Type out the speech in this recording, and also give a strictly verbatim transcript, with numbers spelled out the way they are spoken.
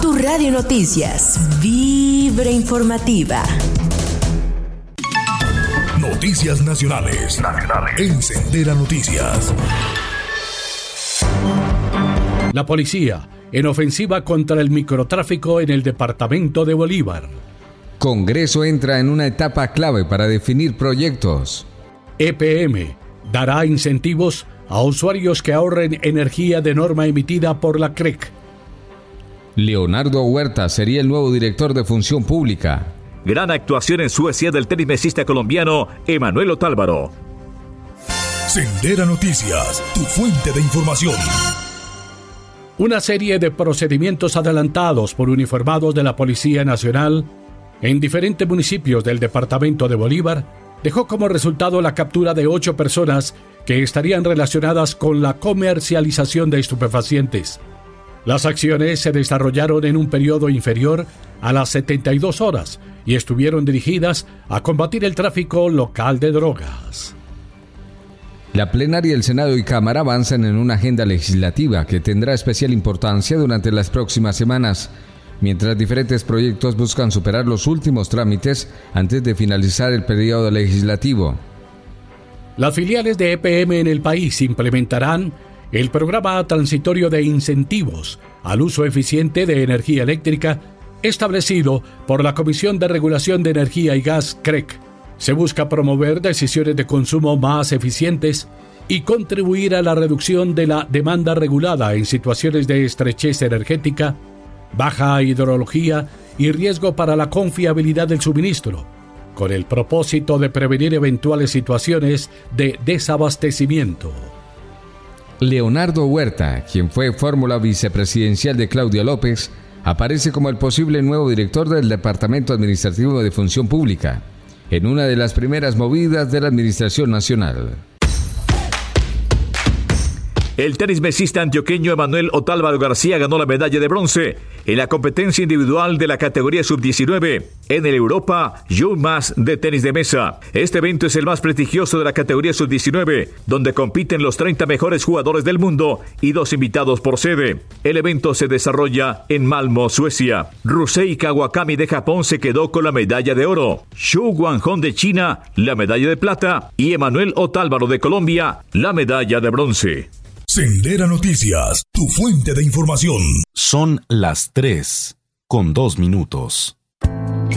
Tu Radio Noticias, Vibra Informativa. Noticias nacionales. Nacionales. En Sendera Noticias. La policía en ofensiva contra el microtráfico en el departamento de Bolívar. Congreso entra en una etapa clave para definir proyectos. E P M dará incentivos a usuarios que ahorren energía de norma emitida por la C R E C. Leonardo Huerta sería el nuevo director de Función Pública. Gran actuación en Suecia del tenismesista colombiano Emanuel Otálvaro. Sendera Noticias, tu fuente de información. Una serie de procedimientos adelantados por uniformados de la Policía Nacional en diferentes municipios del departamento de Bolívar dejó como resultado la captura de ocho personas que estarían relacionadas con la comercialización de estupefacientes. Las acciones se desarrollaron en un periodo inferior a las setenta y dos horas y estuvieron dirigidas a combatir el tráfico local de drogas. La plenaria del Senado y Cámara avanzan en una agenda legislativa que tendrá especial importancia durante las próximas semanas, mientras diferentes proyectos buscan superar los últimos trámites antes de finalizar el periodo legislativo. Las filiales de E P M en el país implementarán el programa transitorio de incentivos al uso eficiente de energía eléctrica establecido por la Comisión de Regulación de Energía y Gas C R E C. Se busca promover decisiones de consumo más eficientes y contribuir a la reducción de la demanda regulada en situaciones de estrechez energética, baja hidrología y riesgo para la confiabilidad del suministro, con el propósito de prevenir eventuales situaciones de desabastecimiento. Leonardo Huerta, quien fue fórmula vicepresidencial de Claudia López, aparece como el posible nuevo director del Departamento Administrativo de Función Pública, en una de las primeras movidas de la Administración Nacional. El tenismesista antioqueño Emanuel Otálvaro García ganó la medalla de bronce en la competencia individual de la categoría sub diecinueve en el Europa Youth Mass de tenis de mesa. Este evento es el más prestigioso de la categoría sub diecinueve, donde compiten los treinta mejores jugadores del mundo y dos invitados por sede. El evento se desarrolla en Malmö, Suecia. Rusei Kawakami de Japón se quedó con la medalla de oro, Xu Guanghong de China la medalla de plata y Emanuel Otálvaro de Colombia la medalla de bronce. Sendera Noticias, tu fuente de información. Son las tres con dos minutos.